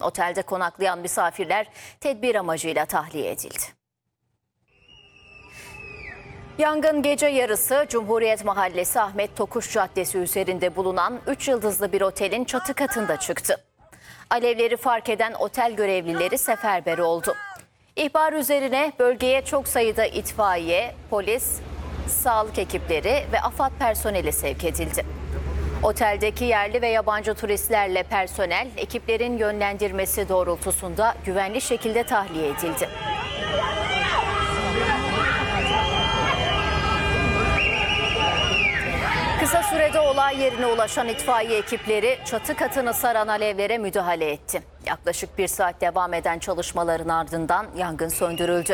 Otelde konaklayan misafirler tedbir amacıyla tahliye edildi. Yangın gece yarısı Cumhuriyet Mahallesi Ahmet Tokuş Caddesi üzerinde bulunan 3 yıldızlı bir otelin çatı katında çıktı. Alevleri fark eden otel görevlileri seferber oldu. İhbar üzerine bölgeye çok sayıda itfaiye, polis, sağlık ekipleri ve AFAD personeli sevk edildi. Oteldeki yerli ve yabancı turistlerle personel ekiplerin yönlendirmesi doğrultusunda güvenli şekilde tahliye edildi. Kısa sürede olay yerine ulaşan itfaiye ekipleri çatı katını saran alevlere müdahale etti. Yaklaşık 1 saat devam eden çalışmaların ardından yangın söndürüldü.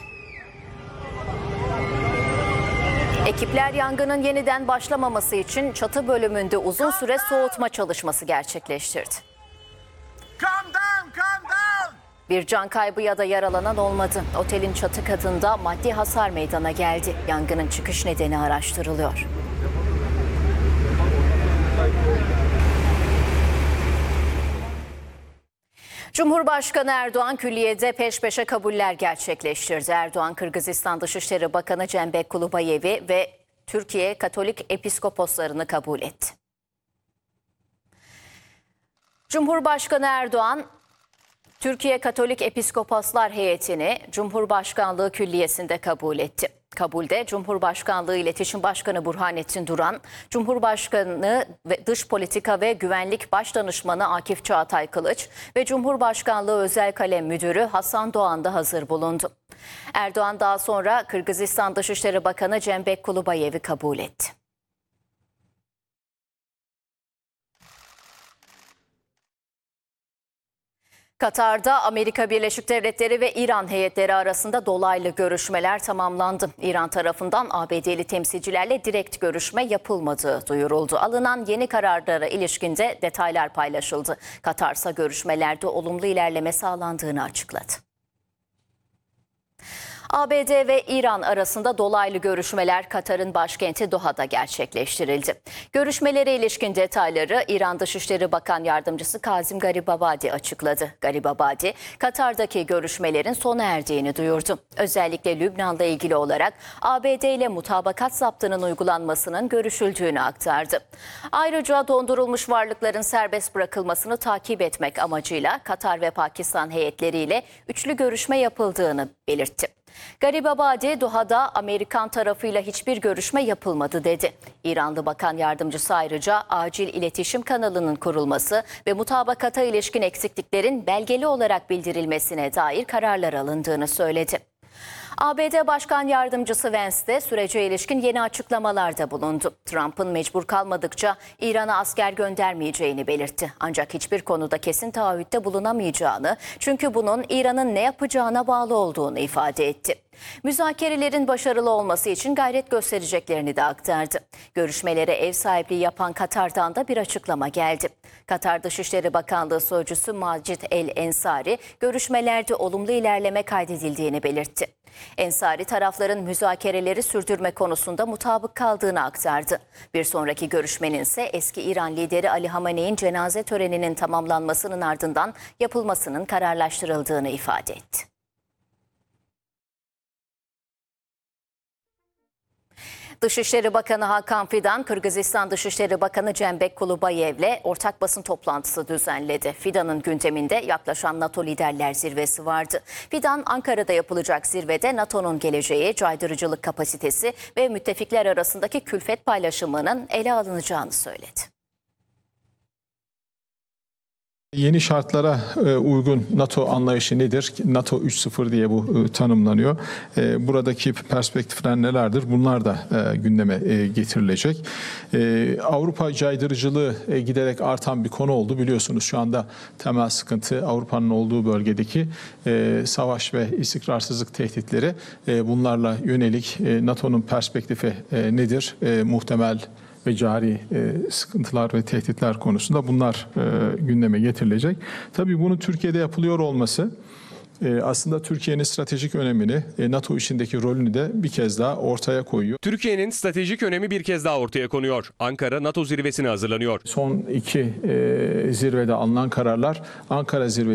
Ekipler yangının yeniden başlamaması için çatı bölümünde uzun süre soğutma çalışması gerçekleştirdi. Calm down, calm down. Bir can kaybı ya da yaralanan olmadı. Otelin çatı katında maddi hasar meydana geldi. Yangının çıkış nedeni araştırılıyor. Cumhurbaşkanı Erdoğan külliyede peş peşe kabuller gerçekleştirdi. Erdoğan, Kırgızistan Dışişleri Bakanı Cembek Kulubayev'i ve Türkiye Katolik Episkoposlarını kabul etti. Cumhurbaşkanı Erdoğan, Türkiye Katolik Episkoposlar heyetini Cumhurbaşkanlığı Külliyesi'nde kabul etti. Kabulde Cumhurbaşkanlığı İletişim Başkanı Burhanettin Duran, Cumhurbaşkanı ve Dış Politika ve Güvenlik Başdanışmanı Akif Çağatay Kılıç ve Cumhurbaşkanlığı Özel Kalem Müdürü Hasan Doğan da hazır bulundu. Erdoğan daha sonra Kırgızistan Dışişleri Bakanı Cembek Kulubayev'i kabul etti. Katar'da Amerika Birleşik Devletleri ve İran heyetleri arasında dolaylı görüşmeler tamamlandı. İran tarafından ABD'li temsilcilerle direkt görüşme yapılmadığı duyuruldu. Alınan yeni kararlara ilişkin de detaylar paylaşıldı. Katar ise görüşmelerde olumlu ilerleme sağlandığını açıkladı. ABD ve İran arasında dolaylı görüşmeler Katar'ın başkenti Doha'da gerçekleştirildi. Görüşmelere ilişkin detayları İran Dışişleri Bakan Yardımcısı Kazim Garibabadi açıkladı. Garibabadi, Katar'daki görüşmelerin sona erdiğini duyurdu. Özellikle Lübnan'la ilgili olarak ABD ile mutabakat zaptının uygulanmasının görüşüldüğünü aktardı. Ayrıca dondurulmuş varlıkların serbest bırakılmasını takip etmek amacıyla Katar ve Pakistan heyetleriyle üçlü görüşme yapıldığını belirtti. Garibabadi, Doha'da Amerikan tarafıyla hiçbir görüşme yapılmadı dedi. İranlı Bakan Yardımcısı ayrıca acil iletişim kanalının kurulması ve mutabakata ilişkin eksikliklerin belgeli olarak bildirilmesine dair kararlar alındığını söyledi. ABD Başkan Yardımcısı Vance de sürece ilişkin yeni açıklamalarda bulundu. Trump'ın mecbur kalmadıkça İran'a asker göndermeyeceğini belirtti. Ancak hiçbir konuda kesin taahhütte bulunamayacağını, çünkü bunun İran'ın ne yapacağına bağlı olduğunu ifade etti. Müzakerelerin başarılı olması için gayret göstereceklerini de aktardı. Görüşmelere ev sahipliği yapan Katar'dan da bir açıklama geldi. Katar Dışişleri Bakanlığı Sözcüsü Macit El Ensari, görüşmelerde olumlu ilerleme kaydedildiğini belirtti. Ensari, tarafların müzakereleri sürdürme konusunda mutabık kaldığını aktardı. Bir sonraki görüşmenin ise eski İran lideri Ali Hamenei'nin cenaze töreninin tamamlanmasının ardından yapılmasının kararlaştırıldığını ifade etti. Dışişleri Bakanı Hakan Fidan, Kırgızistan Dışişleri Bakanı Cembek Kulubayev'le ortak basın toplantısı düzenledi. Fidan'ın gündeminde yaklaşan NATO Liderler Zirvesi vardı. Fidan, Ankara'da yapılacak zirvede NATO'nun geleceği, caydırıcılık kapasitesi ve müttefikler arasındaki külfet paylaşımının ele alınacağını söyledi. Yeni şartlara uygun NATO anlayışı nedir? NATO 3.0 diye bu tanımlanıyor. Buradaki perspektifler nelerdir? Bunlar da gündeme getirilecek. Avrupa caydırıcılığı giderek artan bir konu oldu. Biliyorsunuz şu anda temel sıkıntı Avrupa'nın olduğu bölgedeki savaş ve istikrarsızlık tehditleri. Bunlarla yönelik NATO'nun perspektifi nedir? Muhtemel ve cari sıkıntılar ve tehditler konusunda bunlar gündeme getirilecek. Tabii bunun Türkiye'de yapılıyor olması aslında Türkiye'nin stratejik önemini, NATO içindeki rolünü de bir kez daha ortaya koyuyor. Türkiye'nin stratejik önemi bir kez daha ortaya konuyor. Ankara NATO zirvesine hazırlanıyor. Son iki zirvede alınan kararlar Ankara zirvesi